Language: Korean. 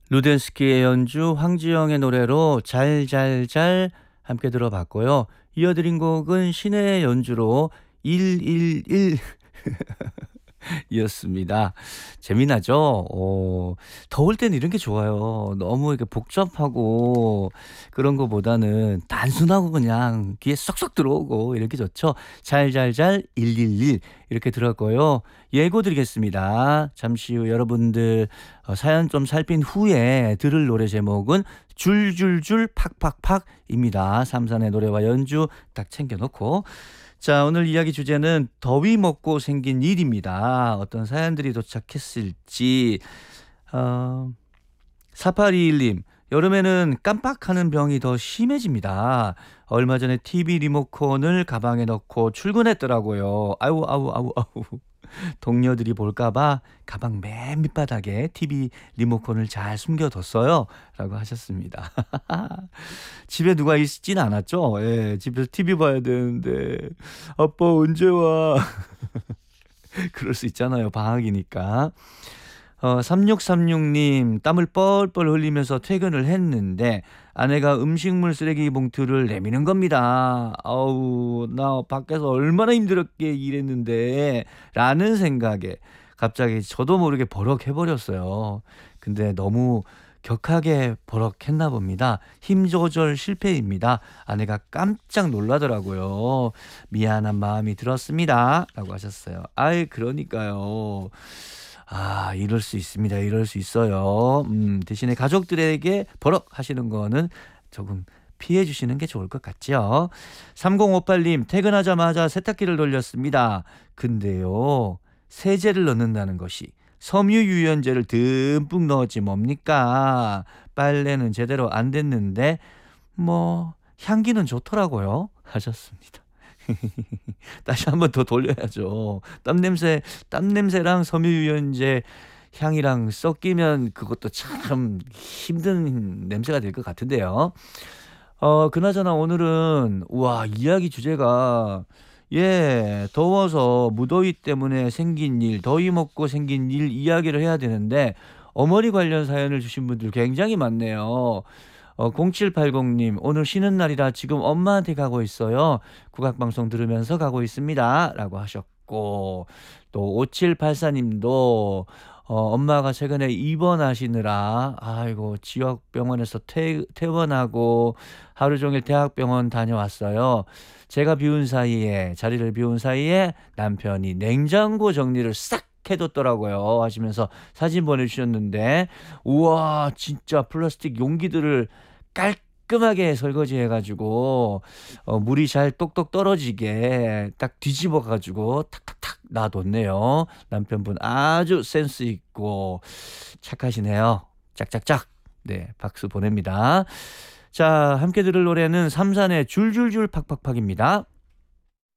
루덴스키의 연주, 황지영의 노래로 잘잘잘 함께 들어봤고요. 이어드린 곡은 신의 연주로 111 이었습니다. 재미나죠? 더울 땐 이런 게 좋아요. 너무 이렇게 복잡하고 그런 거보다는 단순하고 그냥 귀에 쏙쏙 들어오고 이렇게 좋죠. 잘잘잘 111 이렇게 들었고요. 예고 드리겠습니다. 잠시 후 여러분들 사연 좀 살핀 후에 들을 노래 제목은 줄줄줄 팍팍팍입니다. 삼산의 노래와 연주 딱 챙겨놓고 자, 오늘 이야기 주제는 더위 먹고 생긴 일입니다. 어떤 사연들이 도착했을지. 4821님, 여름에는 깜빡하는 병이 더 심해집니다. 얼마 전에 TV 리모컨을 가방에 넣고 출근했더라고요. 아우, 아우, 아우, 아우. 동료들이 볼까봐 가방 맨 밑바닥에 TV 리모컨을 잘 숨겨뒀어요. 라고 하셨습니다. 집에 누가 있진 않았죠? 예, 집에서 TV 봐야 되는데, 아빠 언제 와? 그럴 수 있잖아요. 방학이니까. 3636님, 땀을 뻘뻘 흘리면서 퇴근을 했는데, 아내가 음식물 쓰레기 봉투를 내미는 겁니다. 아우, 나 밖에서 얼마나 힘들었게 일했는데, 라는 생각에 갑자기 저도 모르게 버럭해버렸어요. 근데 너무 격하게 버럭했나 봅니다. 힘 조절 실패입니다. 아내가 깜짝 놀라더라고요. 미안한 마음이 들었습니다. 라고 하셨어요. 아이, 그러니까요. 아, 이럴 수 있습니다. 이럴 수 있어요. 대신에 가족들에게 버럭 하시는 거는 조금 피해 주시는 게 좋을 것 같죠. 3058님, 퇴근하자마자 세탁기를 돌렸습니다. 근데요, 세제를 넣는다는 것이 섬유유연제를 듬뿍 넣었지 뭡니까? 빨래는 제대로 안 됐는데 뭐 향기는 좋더라고요. 하셨습니다. 다시 한번 더 돌려야죠. 땀냄새랑 섬유유연제 향이랑 섞이면 그것도 참 힘든 냄새가 될 것 같은데요. 그나저나 오늘은 우와, 이야기 주제가 더워서 무더위 때문에 생긴 일, 더위 먹고 생긴 일 이야기를 해야 되는데 어머니 관련 사연을 주신 분들 굉장히 많네요. 0780님, 오늘 쉬는 날이라 지금 엄마한테 가고 있어요. 국악방송 들으면서 가고 있습니다. 라고 하셨고, 또 5784님도 엄마가 최근에 입원하시느라 아이고 지역 병원에서 퇴원하고 하루 종일 대학병원 다녀왔어요. 제가 자리를 비운 사이에 남편이 냉장고 정리를 싹 해뒀더라고요 하시면서 사진 보내주셨는데, 우와, 진짜 플라스틱 용기들을 깔끔하게 설거지해가지고 물이 잘 똑똑 떨어지게 딱 뒤집어가지고 탁탁탁 놔뒀네요. 남편분 아주 센스 있고 착하시네요. 짝짝짝. 네, 박수 보냅니다. 자, 함께 들을 노래는 삼산의 줄줄줄 팍팍팍입니다.